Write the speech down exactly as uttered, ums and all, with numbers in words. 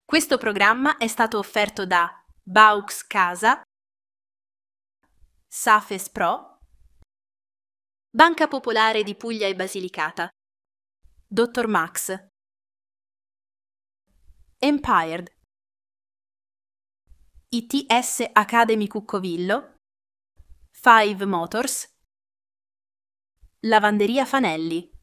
Questo programma è stato offerto da Baux Casa, Safes Pro, Banca Popolare di Puglia e Basilicata, Dottor Max, Empired, I T S Academy Cuccovillo, Five Motors, Lavanderia Fanelli.